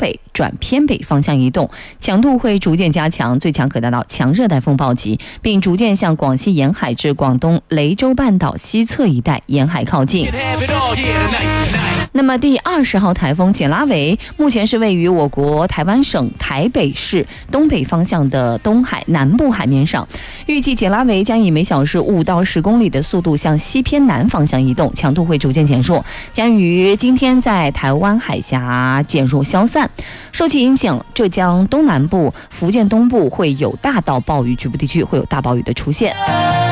北转偏北方向移动，强度会逐渐加强，最强可达到强热带风暴级，并逐渐向广西沿海至广东雷州半岛西侧一带沿海靠近。那么第20号台风简拉维目前是位于我国台湾省台北市东北方向的东海南部海面上，预计简拉维将以每小时5到10公里的速度向西偏南方向移动，强度会逐渐减弱，将于今天在台湾海峡减弱消散。受其影响，浙江东南部、福建东部会有大到暴雨，局部地区会有大暴雨的出现。